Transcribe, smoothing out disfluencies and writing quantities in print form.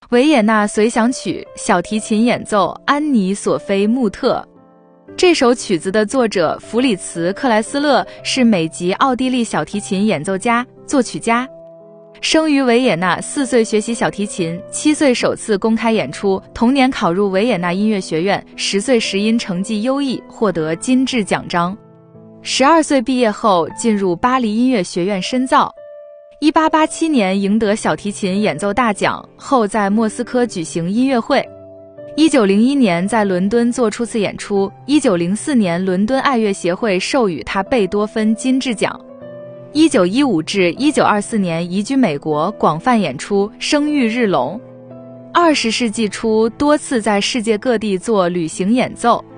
维也纳随想曲，小提琴演奏安妮·索菲·穆特。这首曲子的作者弗里茨·克莱斯勒是美籍奥地利小提琴演奏家、作曲家。生于维也纳，4岁学习小提琴，7岁首次公开演出，同年考入维也纳音乐学院，10岁时因成绩优异获得金质奖章。12岁毕业后进入巴黎音乐学院深造。1887年赢得小提琴演奏大奖，后在莫斯科举行音乐会。1901年在伦敦做初次演出，1904年伦敦爱乐协会授予他贝多芬金质奖。1915至1924年移居美国，广泛演出，声誉日隆。20世纪初多次在世界各地做旅行演奏。